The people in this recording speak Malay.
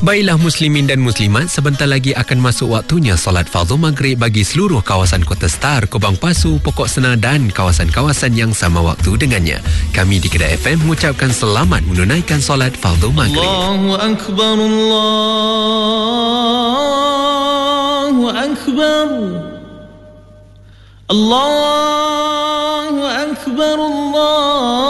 Baiklah muslimin dan muslimat, sebentar lagi akan masuk waktunya solat fardu maghrib bagi seluruh kawasan Kota Star, Kubang Pasu, Pokok Senar dan kawasan-kawasan yang sama waktu dengannya. Kami di Kedah FM mengucapkan selamat menunaikan solat fardu maghrib. Allahu Akbar, Allahu Akbar, Allahu Akbar, Allah.